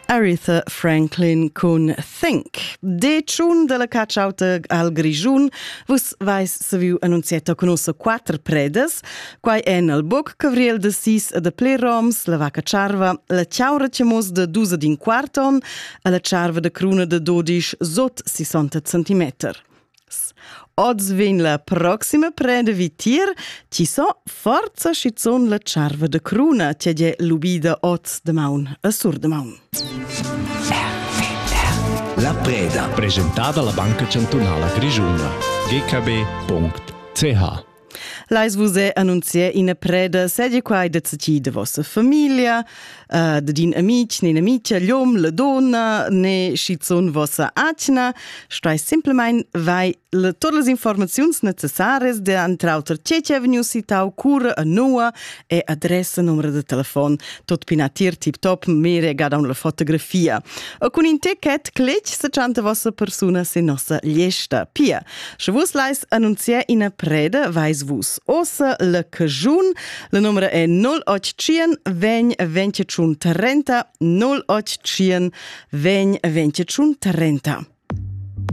Aretha Franklin con Think. De tschun della cacciauta al Grigiun, vus vais saviu annunziata conosce 4 predes, quai en al Boc Cavriel de 6 e de Pleroms, la Vaca Ciarva, la Ciaura Ciamos de 12 din quarton, e la Ciarva de Cruna de 12 sot 60 centimeter. Oz ven la proxima preda vitir, ci so forza schizon la Ciarva de Cruna, che è l'ubida oz de maun a sur de maun. La preda, presentata alla Banca Cantonala Grigiuna, gkb.ch. Lais vus è annunziare in preda sedie quai de zaci de vostra famiglia, de din amic, ne amicia, l'om, la donna, ne schizon vostra acna, stai simplement vai todas as informações necessárias de antrauter Cece Avenue Citau, cura a nua e adressa, numero de telefone, tot pinatir tip top, mere gada una fotografia. E con in ticket clic se chanta vostra persona se nostra liesta. Pia, se vos lais annunziare in a preda, vais vos ossa le cajun, le numero è 0800 20 20 30, 0800 20 20 30.